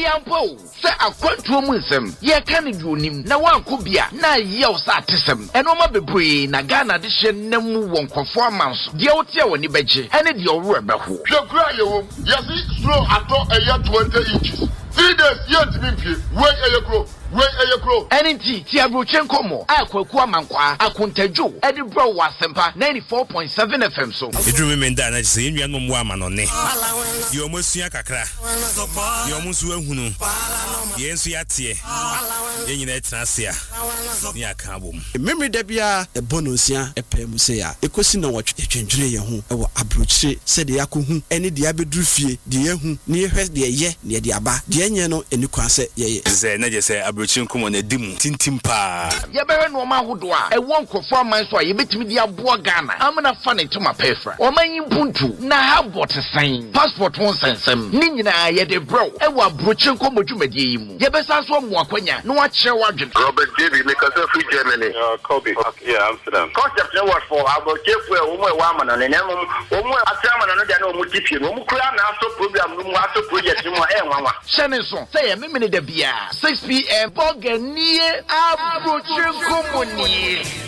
ampo se akwantuo mu nsem ye ka ne duonim na wanko bia na yew sa atesem eno ma bebre na Ghana de hye nam wonkofo amanso de wote woni beje ene de owro beho hwekura yewom yesi slow ato eya 20 inches 3 days yet me wey eyekro Enti ti abrochen komo akwaku amankwa akontadwo edi bro wasempa 94.7 FM so edru me nda na se enua no mo amanone ye omosua kakra ye omusu ahunu ye nsu yatie ye nyina etrasia ni aka bom memre da bia ebonosia epem se ya ekosi na wotwe twendwene ye ho ewo abrochire se de yakohu ene de abedru fie de yehu ne yehwe de ye ne de aba de enye no eni kwase ye ze na je se abrochire komo na dimu tintim pa ye bewe no ma hodo a ewo nkofo aman so a ye betimi de aboa Ghana amana fa ne tuma pefra o manyi puntu na habot san passport won sensem ni nyina ye de bro ewo abrochire komo dwumadie yi mu ye besa so mo akwanya no a kire wadwen Robert David because of free Germany Kobe yeah Amsterdam concept no what for abrochire fu e wo mo wa amana ne nemu wo mo atrama no de na o mo tipie wo mo kura na so program no mo aso project mo e nwanwa shene so say ye memene da bia 6 p.m. Boganie abrochire komo ni